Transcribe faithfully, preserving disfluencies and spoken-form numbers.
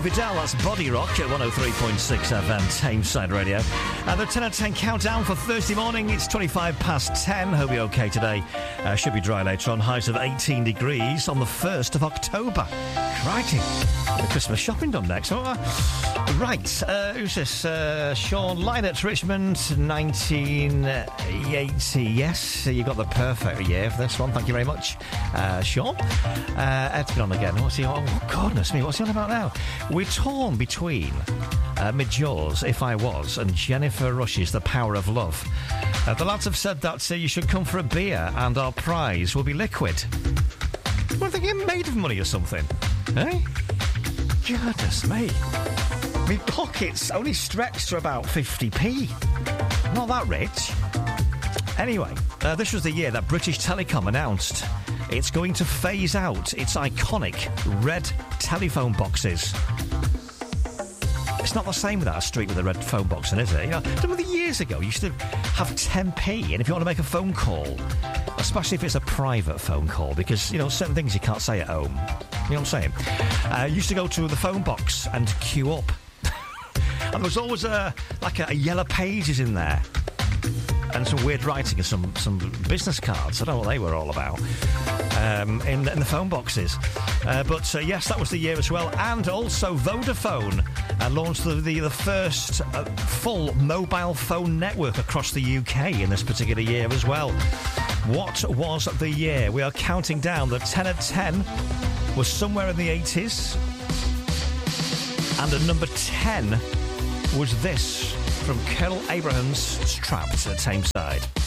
Vidal, that's Body Rock at one oh three point six F M, Tameside Radio. And the ten out of ten countdown for Thursday morning. It's twenty-five past ten. Hope you're okay today. Uh, should be dry later on. Highs of eighteen degrees on the first of October. Crikey. The Christmas shopping done next. Oh, uh, right. Uh, who's this? Uh, Sean Lynott, Richmond, nineteen eighty. Yes, you got the perfect year for this one. Thank you very much, uh, Sean. Uh, Ed's been on again. What's he on? Oh, goodness me. What's he on about now? We're torn between uh, Mid-Jaws, If I Was, and Jennifer Rush's The Power of Love. Uh, the lads have said that uh, you should come for a beer and our prize will be liquid. Well, they get made of money or something. Eh? Goodness me. My pockets only stretch to about fifty p. Not that rich. Anyway, uh, this was the year that British Telecom announced it's going to phase out its iconic red telephone boxes. It's not the same without a street with a red phone box in, is it? You know, remember the years ago, you used to have ten p, and if you want to make a phone call, especially if it's a private phone call, because, you know, certain things you can't say at home. You know what I'm saying? Uh, you used to go to the phone box and queue up. And there was always a, like a, a yellow pages in there. And some weird writing and some, some business cards. I don't know what they were all about. Um, in, in the phone boxes. Uh, but uh, yes, that was the year as well. And also Vodafone uh, launched the, the, the first uh, full mobile phone network across the U K in this particular year as well. What was the year? We are counting down. The ten at ten was somewhere in the eighties. And at number ten was this from Colonel Abraham's Trapped at Tameside.